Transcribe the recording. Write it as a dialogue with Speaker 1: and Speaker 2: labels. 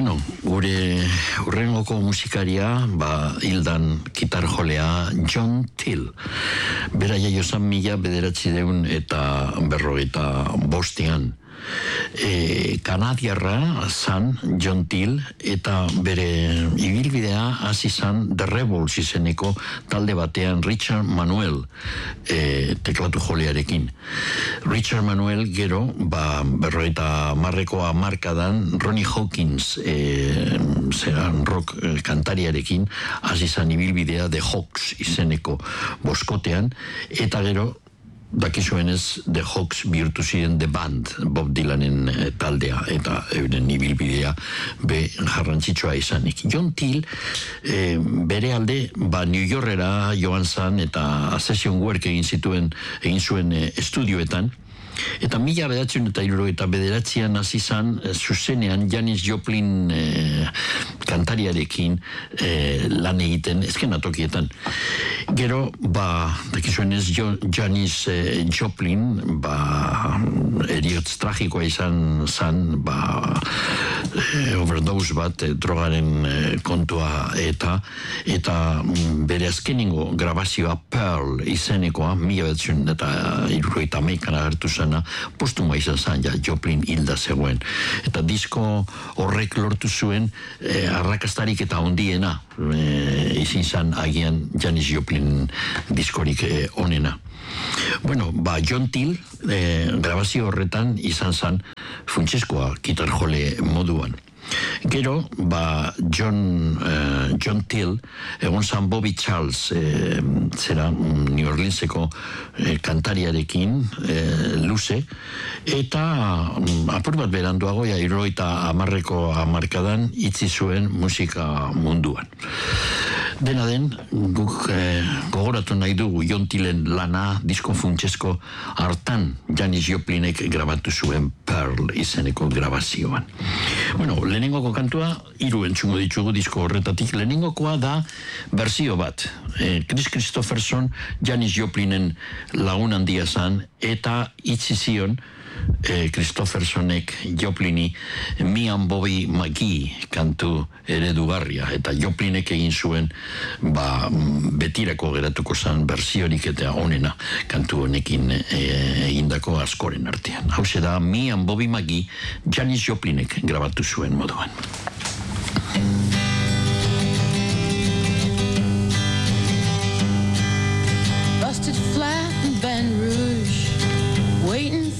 Speaker 1: Bueno, gure urrengoko musikaria, hildan gitarjolea John Till. Bera jaio zan 1995 Kanadiarra zan John Till, eta bere ibilbidea hasi zan The Rebels izeneko talde batean Richard Manuel teklatu jolearekin. Richard Manuel gero, 50 markadan Ronnie Hawkins zeran rock kantariarekin hasi zan ibilbidea The Hawks izeneko boskotean, eta gero dakizuenez, The Hawks bihurtu ziren The Band, Bob Dylanen taldea, eta euren ibilbidea jarrantzitsua izanik. John Till, bere alde, New Yorkera joan zan, eta session work egin zuen estudioetan, eta 1979an hasi zan zuzenean Janis Joplin kantariarekin lan egiten eskenatokietan. Gero, dakizuenez, Janis Joplin heriotz tragikoa izan zan, overdose bat, drogaren kontua eta bere azkenengo grabazioa Pearl izenekoa, 1971an agertu zana, postuma izan zan, Joplin hilda zegoen. Eta disko horrek lortu zuen arrakastarik eta ondiena izin zan agian Janis Joplin diskorik onena. Bueno, John Till grabazio horretan izan zan funtsezkoa gitarjole moduan. Gero, John Till, egon zan Bobby Charles, zera New Orleanseko kantariarekin, luze, eta apur bat beranduago, 70 itzi zuen musika munduan. Dena den, guk gogoratu nahi dugu John Tillen lana disko funtsezko hartan Janis Joplinek grabatu zuen Pearl izeneko grabazioan. Bueno, lehenengoko kantua, 3 entzungo ditugu disko horretatik. Lehenengokoa da berzio bat. Chris Christopherson, Janis Joplinen lagun handia zan, eta itzi zion Christophersonek Joplini Me and Bobby McGee kantu eredugarria, eta Joplinek egin zuen betirako geratuko zan berziorik eta onena kantu honekin egindako askoren artean. Hau da Me and Bobby McGee, Janis Joplinek grabatu zuen moduan.